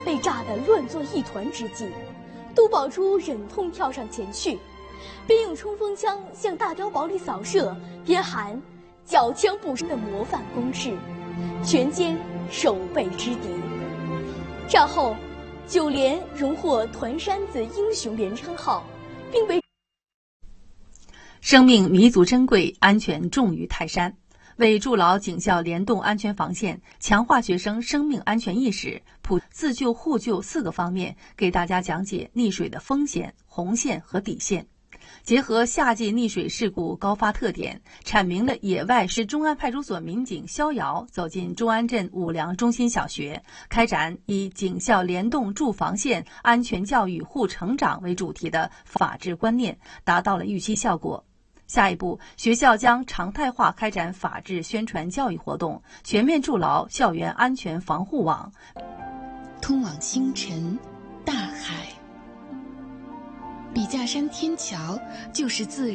被炸得乱作一团之际，杜宝珠忍痛跳上前去，边用冲锋枪向大碉堡里扫射，边喊“缴枪不杀”的模范攻势，全歼守备之敌。战后，9连荣获团山子英雄连称号，并被生命弥足珍贵，安全重于泰山。为筑牢警校联动安全防线，强化学生生命安全意识，普自救互救4个方面，给大家讲解溺水的风险、红线和底线。结合夏季溺水事故高发特点，阐明了野外市中安派出所民警逍遥走进中安镇五粮中心小学，开展以警校联动筑防线、安全教育护成长为主题的法治观念，达到了预期效果。下一步，学校将常态化开展法治宣传教育活动，全面筑牢校园安全防护网， 通往星辰、大海。笔架山天桥就是自